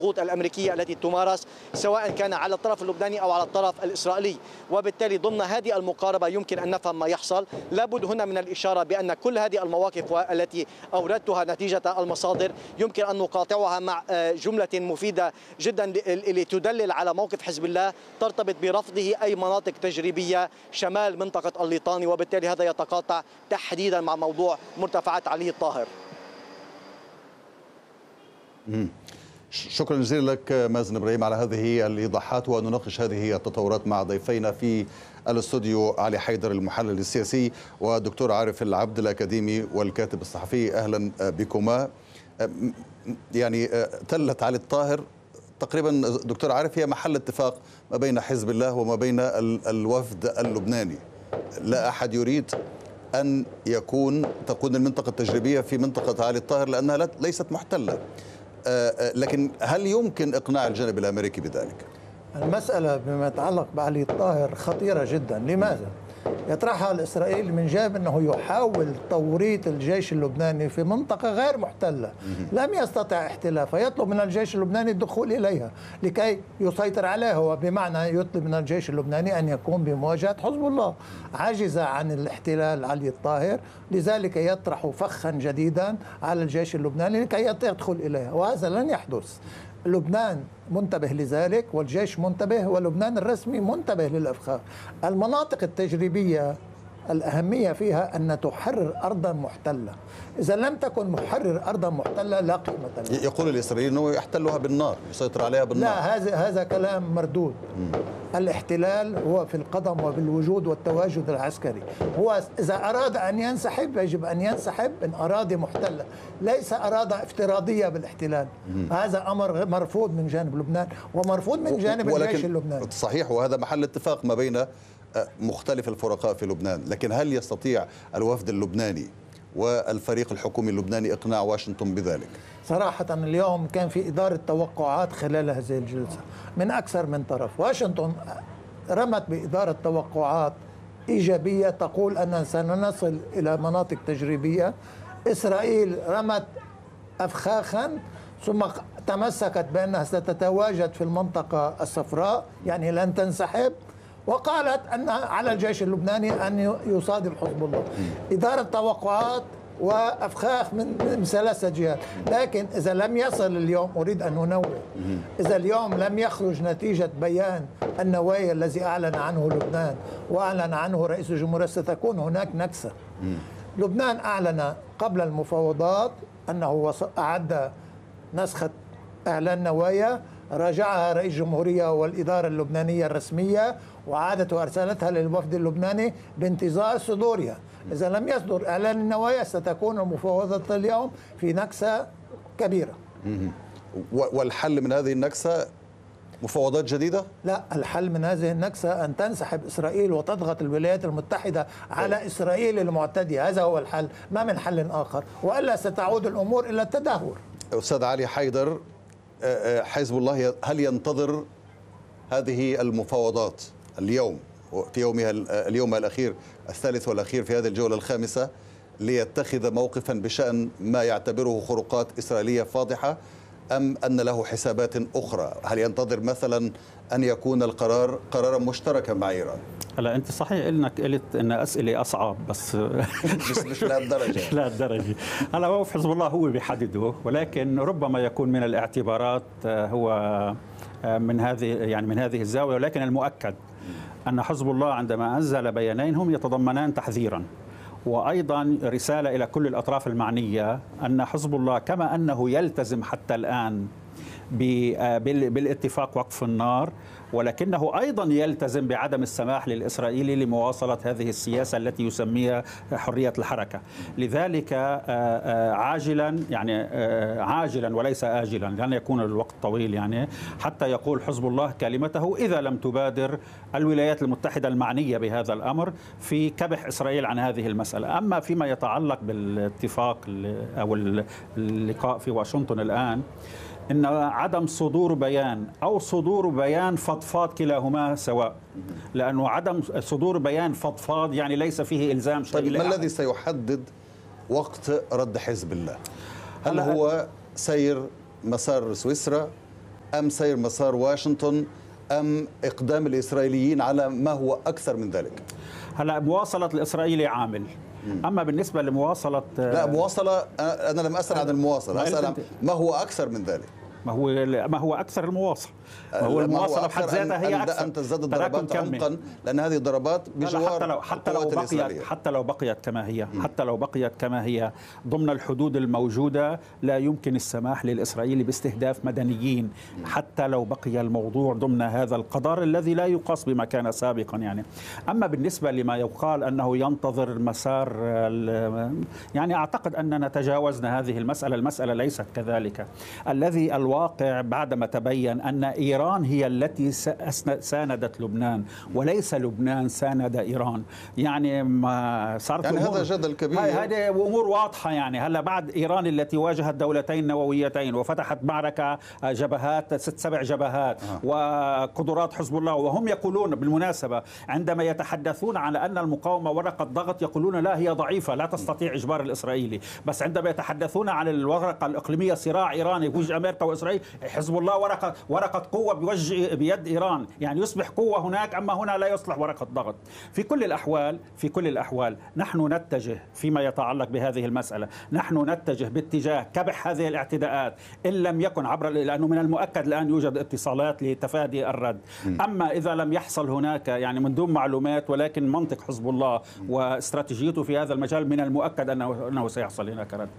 الضغوط الأمريكية التي تمارس سواء كان على الطرف اللبناني أو على الطرف الإسرائيلي، وبالتالي ضمن هذه المقاربة يمكن أن نفهم ما يحصل. لابد هنا من الإشارة بأن كل هذه المواقف التي أوردتها نتيجة المصادر يمكن أن نقاطعها مع جملة مفيدة جدا اللي تدلل على موقف حزب الله ترتبط برفضه أي مناطق تجريبية شمال منطقة الليطاني، وبالتالي هذا يتقاطع تحديدا مع موضوع مرتفعات علي الطاهر. شكرا جزيلا لك مازن إبراهيم على هذه الإيضاحات، ونناقش هذه التطورات مع ضيفينا في الاستوديو علي حيدر المحلل السياسي والدكتور عارف العبد الأكاديمي والكاتب الصحفي. أهلا بكما. يعني تلة علي الطاهر تقريبا دكتور عارف هي محل اتفاق ما بين حزب الله وما بين الوفد اللبناني. لا أحد يريد أن تكون المنطقة التجريبية في منطقة علي الطاهر لأنها ليست محتلة، لكن هل يمكن إقناع الجانب الأمريكي بذلك؟ المسألة بما يتعلق بعلي الطاهر خطيرة جدا. لماذا؟ يطرحها الإسرائيلي من جانب أنه يحاول توريط الجيش اللبناني في منطقة غير محتلة لم يستطع احتلها، فيطلب من الجيش اللبناني الدخول إليها لكي يسيطر عليها، وبمعنى يطلب من الجيش اللبناني أن يقوم بمواجهة حزب الله. عجز عن الاحتلال علي الطاهر، لذلك يطرح فخا جديدا على الجيش اللبناني لكي يدخل إليها، وهذا لن يحدث. لبنان منتبه لذلك والجيش منتبه ولبنان الرسمي منتبه للإفخاخ. المناطق التجريبية الأهمية فيها أن تحرر أرضا محتلة. إذا لم تكن محرر أرضا محتلة لا قيمة لها. يقول الإسرائيلي أنه يحتلها بالنار، يسيطر عليها بالنار. لا، هذا كلام مردود. الاحتلال هو في القدم وبالوجود والتواجد العسكري. هو إذا أراد أن ينسحب يجب أن ينسحب من أراضي محتلة، ليس أراضي افتراضية بالاحتلال. هذا أمر مرفوض من جانب لبنان ومرفوض من جانب الجيش اللبناني. صحيح، وهذا محل اتفاق ما بين مختلف الفرقاء في لبنان، لكن هل يستطيع الوفد اللبناني والفريق الحكومي اللبناني إقناع واشنطن بذلك؟ صراحة اليوم كان في إدارة توقعات خلال هذه الجلسة من أكثر من طرف. واشنطن رمت بإدارة توقعات إيجابية تقول أننا سنصل إلى مناطق تجريبية. إسرائيل رمت أفخاخا ثم تمسكت بأنها ستتواجد في المنطقة الصفراء، يعني لن تنسحب، وقالت أن على الجيش اللبناني أن يصادم حزب الله. إدارة توقعات وأفخاخ من ثلاثة جهات. لكن إذا لم يصل اليوم، أريد أن أنوه، إذا اليوم لم يخرج نتيجة بيان النوايا الذي أعلن عنه لبنان وأعلن عنه رئيس الجمهورية ستكون هناك نكسة. لبنان أعلن قبل المفاوضات أنه أعد نسخة إعلان نوايا، راجعها رئيس الجمهورية والإدارة اللبنانية الرسمية وعادت وأرسلتها للوفد اللبناني بانتظار صدورها. إذا لم يصدر إعلان النوايا ستكون المفاوضات اليوم في نكسة كبيرة. والحل من هذه النكسة مفاوضات جديدة؟ لا، الحل من هذه النكسة أن تنسحب إسرائيل وتضغط الولايات المتحدة على إسرائيل المعتدية. هذا هو الحل، ما من حل آخر، وإلا ستعود الأمور إلى التدهور. أستاذ علي حيدر، حزب الله هل ينتظر هذه المفاوضات اليوم في يومها اليوم الأخير الثالث والأخير في هذه الجولة الخامسة ليتخذ موقفا بشأن ما يعتبره خروقات إسرائيلية فاضحة، أم أن له حسابات أخرى؟ هل ينتظر مثلا أن يكون القرار قرارا مشتركا مع إيران؟ هلا انت صحيح انك قلت ان اسئله اصعب، بس مش لهالدرجه. لهالدرجه. هلا هو في حزب الله هو بيحدده، ولكن ربما يكون من الاعتبارات هو من هذه الزاويه. ولكن المؤكد ان حزب الله عندما انزل بيانين هم يتضمنان تحذيرا وايضا رساله الى كل الاطراف المعنيه ان حزب الله كما انه يلتزم حتى الان بالاتفاق وقف النار، ولكنه أيضا يلتزم بعدم السماح للإسرائيلي لمواصلة هذه السياسة التي يسميها حرية الحركة. لذلك عاجلا وليس آجلا، لن يكون الوقت طويل حتى يقول حزب الله كلمته إذا لم تبادر الولايات المتحدة المعنية بهذا الأمر في كبح إسرائيل عن هذه المسألة. أما فيما يتعلق بالاتفاق أو اللقاء في واشنطن الآن، إن عدم صدور بيان أو صدور بيان فضفاض كلاهما سواء، لأنه عدم صدور بيان فضفاض ليس فيه إلزام شيء. طيب ما الذي سيحدد وقت رد حزب الله؟ هل هو سير مسار سويسرا أم سير مسار واشنطن أم إقدام الإسرائيليين على ما هو أكثر من ذلك؟ هلا مواصلة الإسرائيلي عامل، أما بالنسبة لمواصلة لا مواصلة، أنا لم أسأل عن المواصلة، أسأل عن ما هو أكثر من ذلك. ما هو أكثر المواصلة. ما هو المواصلة بحد ذاتها هي أكثر أن تزداد الضربات عمقا، لأن هذه الضربات بجوار حتى لو بقيت كما هي، حتى لو بقيت كما هي ضمن الحدود الموجودة، لا يمكن السماح للإسرائيلي باستهداف مدنيين حتى لو بقي الموضوع ضمن هذا القدر الذي لا يقاس بما كان سابقا يعني. أما بالنسبة لما يقال أنه ينتظر مسار، يعني أعتقد أننا تجاوزنا هذه المسألة ليست كذلك. الذي الواقع بعدما تبين أن إيران هي التي ساندت لبنان وليس لبنان ساند إيران، يعني ما صارت يعني هذا جدل كبير، هذه أمور واضحة. يعني هلا بعد إيران التي واجهت دولتين نوويتين وفتحت معركة جبهات 6-7 جبهات وقدرات حزب الله، وهم يقولون بالمناسبة عندما يتحدثون على أن المقاومة ورقة ضغط يقولون لا هي ضعيفة لا تستطيع إجبار الإسرائيلي، بس عندما يتحدثون عن الورقة الإقليمية صراع إيراني بوجه أمريكا وإسرائيل، حزب الله ورقة قوة بيد إيران، يعني يصبح قوة هناك، أما هنا لا يصلح ورقة ضغط. في كل الأحوال نحن نتجه فيما يتعلق بهذه المسألة، نحن نتجه باتجاه كبح هذه الاعتداءات إن لم يكن لأنه من المؤكد الآن يوجد اتصالات لتفادي الرد. أما إذا لم يحصل هناك يعني من دون معلومات، ولكن منطق حزب الله واستراتيجيته في هذا المجال من المؤكد أنه سيحصل هناك رد.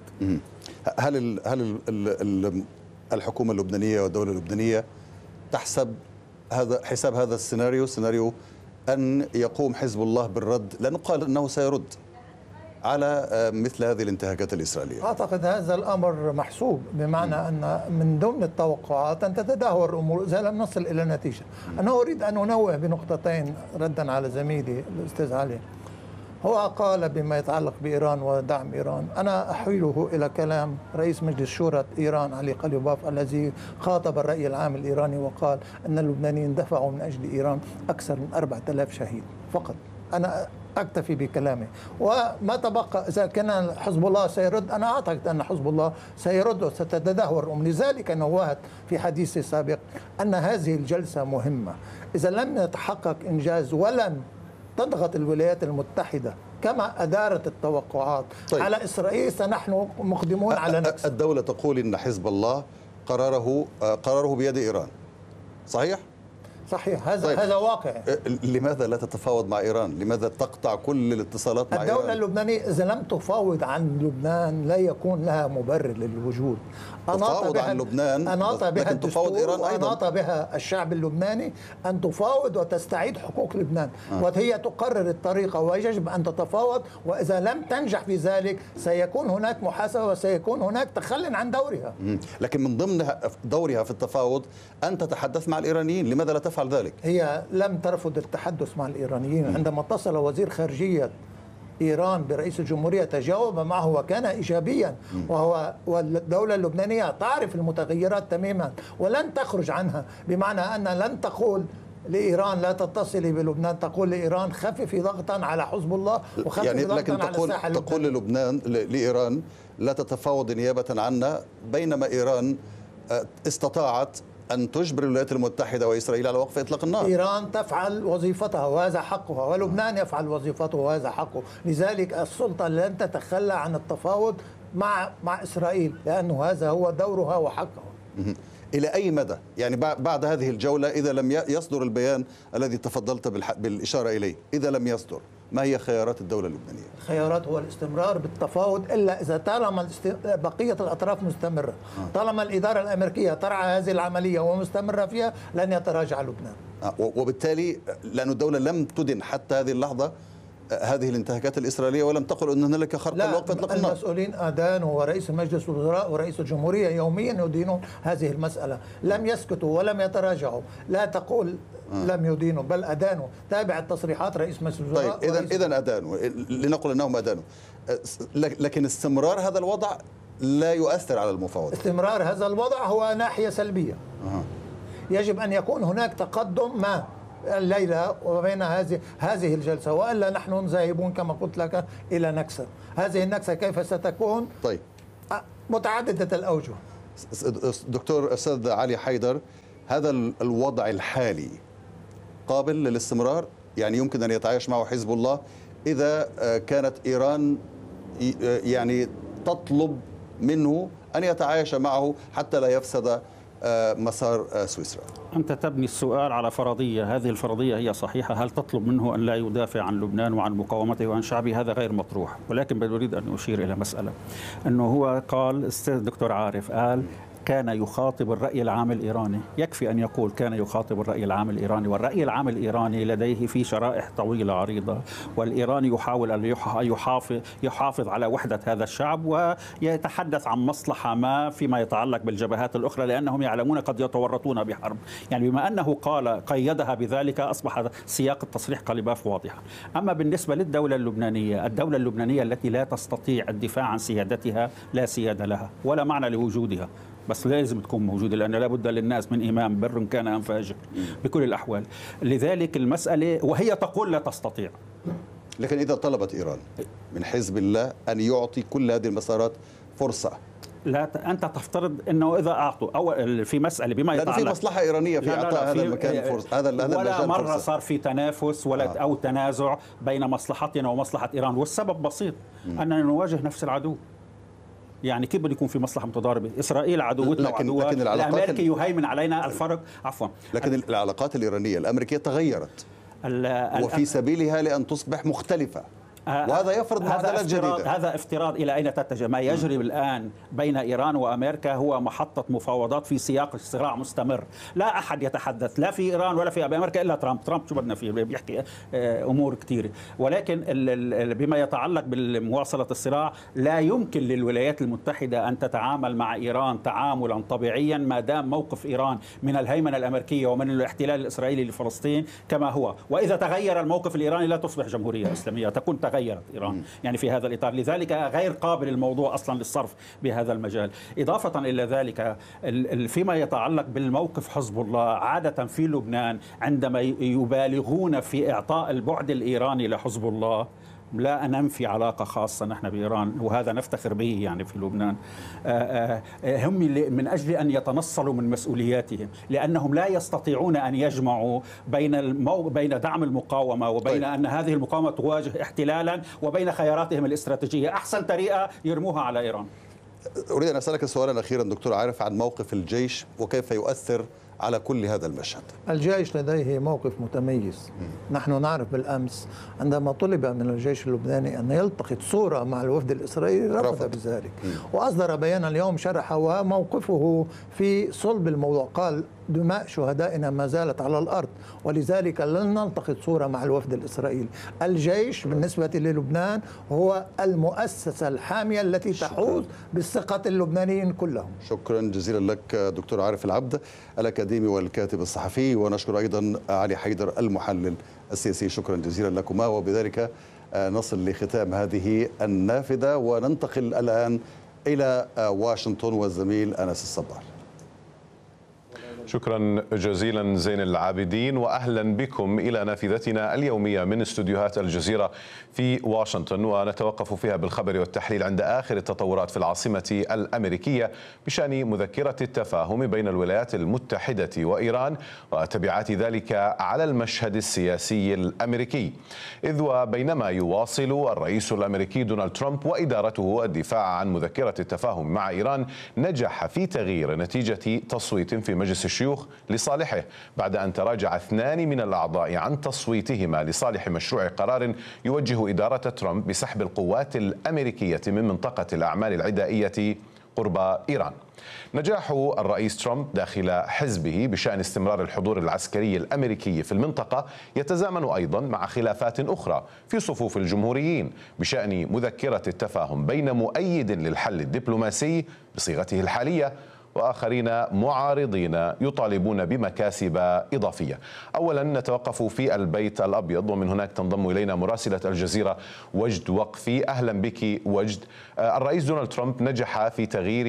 هل الحكومة اللبنانية والدولة اللبنانية تحسب حساب هذا سيناريو أن يقوم حزب الله بالرد، لأنه قال أنه سيرد على مثل هذه الانتهاكات الإسرائيلية؟ أعتقد هذا الأمر محسوب، بمعنى أن من ضمن التوقعات أن تتدهور الأمور إذا لم نصل إلى نتيجة. أنا أريد أن أنوه بنقطتين ردا على زميلي الأستاذ علي. هو قال بما يتعلق بإيران ودعم إيران، أنا أحيله إلى كلام رئيس مجلس شورى إيران علي قليباف الذي خاطب الرأي العام الإيراني وقال أن اللبنانيين دفعوا من أجل إيران أكثر من 4000 شهيد فقط. أنا أكتفي بكلامه. وما تبقى إذا كان حزب الله سيرد، أنا أعتقد أن حزب الله سيرد وستتدهور لذلك نوهت في حديثي السابق أن هذه الجلسة مهمة. إذا لم يتحقق إنجاز ولن تضغط الولايات المتحدة كما أدارت التوقعات على إسرائيل، فنحن مقدمون على نفس. الدولة تقول إن حزب الله قراره بيد إيران، صحيح؟ صحيح، هذا واقع. لماذا لا تتفاوض مع إيران؟ لماذا تقطع كل الاتصالات مع إيران؟ الدولة اللبنانية إذا لم تفاوض عن لبنان لا يكون لها مبرر للوجود. تفاوض عن لبنان، أناط بها لكن تفاوض إيران أيضا، وأناط بها الشعب اللبناني أن تفاوض وتستعيد حقوق لبنان، وهي تقرر الطريقة ويجب أن تتفاوض، وإذا لم تنجح في ذلك سيكون هناك محاسبة وسيكون هناك تخلي عن دورها. لكن من ضمن دورها في التفاوض أن تتحدث مع الإيرانيين، لماذا لا تفعل ذلك؟ هي لم ترفض التحدث مع الإيرانيين. عندما اتصل وزير خارجية إيران برئيس الجمهورية تجاوب معه وكان إيجابيا، والدولة اللبنانية تعرف المتغيرات تماما ولن تخرج عنها، بمعنى أن لن تقول لإيران لا تتصلي بلبنان، تقول لإيران خففي ضغطا على حزب الله وخففي يعني ضغطا لكن على الساحة اللبنانية. تقول لإيران لا تتفاوض نيابة عنا، بينما إيران استطاعت أن تجبر الولايات المتحدة وإسرائيل على وقف إطلاق النار. إيران تفعل وظيفتها وهذا حقها، ولبنان يفعل وظيفته وهذا حقه، لذلك السلطة لن تتخلى عن التفاوض مع إسرائيل، لأنه هذا هو دورها وحقها. إلى أي مدى؟ يعني بعد هذه الجولة إذا لم يصدر البيان الذي تفضلت بالإشارة إليه، إذا لم يصدر، ما هي خيارات الدولة اللبنانية؟ الخيارات هو الاستمرار بالتفاوض، إلا إذا طالما بقية الأطراف مستمرة، طالما الإدارة الأمريكية ترعى هذه العملية ومستمرة فيها لن يتراجع لبنان. وبالتالي لأن الدولة لم تدن حتى هذه اللحظة هذه الانتهاكات الإسرائيلية ولم تقل أن هنالك خرق لوقف إطلاق النار. المسؤولين أدانوا، ورئيس مجلس الوزراء ورئيس الجمهورية يوميا يدينون هذه المسألة، لم يسكتوا ولم يتراجعوا. لا تقول لم يدينوا بل أدانوا، تابع التصريحات رئيس مجلس الوزراء. طيب إذن أدانوا، لنقل أنهم أدانوا، لكن استمرار هذا الوضع لا يؤثر على المفاوضة. استمرار هذا الوضع هو ناحية سلبية. يجب أن يكون هناك تقدم ما الليلة وبين هذه الجلسة، وإلا نحن ذاهبون كما قلت لك إلى نكسة. هذه النكسة كيف ستكون؟ طيب، متعددة الأوجه. دكتور أستاذ علي حيدر، هذا الوضع الحالي قابل للاستمرار؟ يعني يمكن أن يتعايش معه حزب الله إذا كانت إيران يعني تطلب منه أن يتعايش معه حتى لا يفسد مسار سويسرا؟ أنت تبني السؤال على فرضية، هذه الفرضية هي صحيحة. هل تطلب منه أن لا يدافع عن لبنان وعن مقاومته وعن شعبه؟ هذا غير مطروح. ولكن أريد أن أشير إلى مسألة، أنه هو قال، أستاذ دكتور عارف قال كان يخاطب الرأي العام الإيراني. يكفي أن يقول كان يخاطب الرأي العام الإيراني، والرأي العام الإيراني لديه في شرائح طويلة عريضة، والإيراني يحاول أن يحافظ على وحدة هذا الشعب ويتحدث عن مصلحة ما فيما يتعلق بالجبهات الأخرى، لأنهم يعلمون قد يتورطون بحرب. يعني بما أنه قال قيدها بذلك أصبح سياق التصريح قلباف واضحا. أما بالنسبة للدولة اللبنانية، الدولة اللبنانية التي لا تستطيع الدفاع عن سيادتها لا سيادة لها ولا معنى لوجودها، بس لازم تكون موجودة، لأن لابد للناس من إمام بر كان أم فاجر بكل الأحوال. لذلك المسألة، وهي تقول لا تستطيع. لكن إذا طلبت إيران من حزب الله أن يعطي كل هذه المسارات فرصة، لا أنت تفترض أنه إذا أعطوا أو في مسألة بما يتعلق، في مصلحة إيرانية في إعطاء هذا المكان فرصة، هذا ولا مرة صار في تنافس ولا أو تنازع بين مصلحتنا ومصلحة إيران، والسبب بسيط، أننا نواجه نفس العدو. يعني كيف بده يكون في مصلحة متضاربة؟ إسرائيل عدوتنا وعدوها، الأمريكي يهيمن علينا. الفرق لكن العلاقات الإيرانية الأمريكية تغيرت وفي سبيلها لأن تصبح مختلفة، وهذا يفرض معادلات جديدة. هذا افتراض. إلى أين تتجه؟ ما يجري الآن بين إيران وأمريكا هو محطة مفاوضات في سياق صراع مستمر. لا أحد يتحدث لا في إيران ولا في أمريكا إلا ترامب. ترامب شو بدنا فيه؟ بيحكي أمور كثيرة. ولكن بما يتعلق بمواصلة الصراع، لا يمكن للولايات المتحدة أن تتعامل مع إيران تعاملا طبيعيا ما دام موقف إيران من الهيمنة الأمريكية ومن الاحتلال الإسرائيلي لفلسطين كما هو. وإذا تغير الموقف الإيراني لا تصبح جمهورية إسلامية، تكون تغيرت إيران يعني في هذا الإطار. لذلك غير قابل الموضوع أصلا للصرف بهذا المجال. إضافة إلى ذلك، فيما يتعلق بالموقف حزب الله، عادة في لبنان عندما يبالغون في إعطاء البعد الإيراني لحزب الله، لا ننفي علاقة خاصة نحن بإيران وهذا نفتخر به يعني في لبنان، هم من أجل أن يتنصلوا من مسؤولياتهم، لأنهم لا يستطيعون أن يجمعوا بين دعم المقاومة وبين أن هذه المقاومة تواجه احتلالا وبين خياراتهم الاستراتيجية. أحسن طريقة يرموها على إيران. أريد أن أسألك سؤالا أخيرا دكتور عارف عن موقف الجيش وكيف يؤثر على كل هذا المشهد. الجيش لديه موقف متميز. نحن نعرف بالأمس عندما طلب من الجيش اللبناني أن يلتقط صورة مع الوفد الإسرائيلي رفض بذلك، وأصدر بيانا اليوم شرح وموقفه في صلب الموضوع. قال دماء شهدائنا ما زالت على الأرض ولذلك لن نلتقط صورة مع الوفد الإسرائيلي. الجيش بالنسبة للبنان هو المؤسسة الحامية التي تحوز بالثقة اللبنانيين كلهم. شكرا جزيلا لك دكتور عارف العبد الأكاديمي والكاتب الصحفي، ونشكر أيضا علي حيدر المحلل السياسي. شكرا جزيلا لكما، وبذلك نصل لختام هذه النافذة وننتقل الآن إلى واشنطن والزميل أنس الصباح. شكرا جزيلا زين العابدين، وأهلا بكم إلى نافذتنا اليومية من استوديوهات الجزيرة في واشنطن، ونتوقف فيها بالخبر والتحليل عند آخر التطورات في العاصمة الأمريكية بشأن مذكرة التفاهم بين الولايات المتحدة وإيران وتبعات ذلك على المشهد السياسي الأمريكي. إذ وبينما يواصل الرئيس الأمريكي دونالد ترامب وإدارته الدفاع عن مذكرة التفاهم مع إيران، نجح في تغيير نتيجة تصويت في مجلس الشيوخ لصالحه بعد أن تراجع 2 من الأعضاء عن تصويتهما لصالح مشروع قرار يوجه إدارة ترامب بسحب القوات الأمريكية من منطقة الأعمال العدائية قرب إيران. نجاح الرئيس ترامب داخل حزبه بشأن استمرار الحضور العسكري الأمريكي في المنطقة يتزامن أيضا مع خلافات أخرى في صفوف الجمهوريين بشأن مذكرة التفاهم بين مؤيد للحل الدبلوماسي بصيغته الحالية وآخرين معارضين يطالبون بمكاسب إضافية. أولا نتوقف في البيت الأبيض، ومن هناك تنضم إلينا مراسلة الجزيرة وجد وقفي. أهلا بك وجد. الرئيس دونالد ترامب نجح في تغيير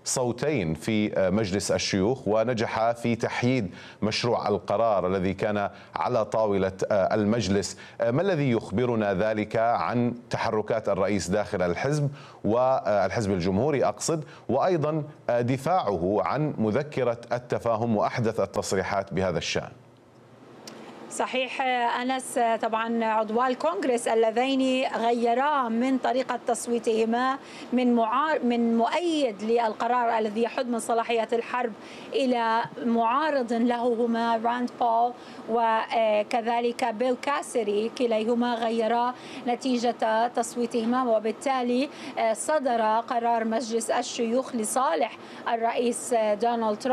صوتين في مجلس الشيوخ، ونجح في تحييد مشروع القرار الذي كان على طاولة المجلس. ما الذي يخبرنا ذلك عن تحركات الرئيس داخل الحزب والحزب الجمهوري أقصد، وأيضا دفاعه عن مذكرة التفاهم وأحدث التصريحات بهذا الشأن؟ صحيح أنس، طبعا عضوا الكونغرس اللذين غيرا من طريقة تصويتهما من مؤيد للقرار الذي يحد من صلاحية الحرب إلى معارض له هما راند بول وكذلك بيل كاسري، كليهما غيرا نتيجة تصويتهما، وبالتالي صدر قرار مجلس الشيوخ لصالح الرئيس دونالد ترامب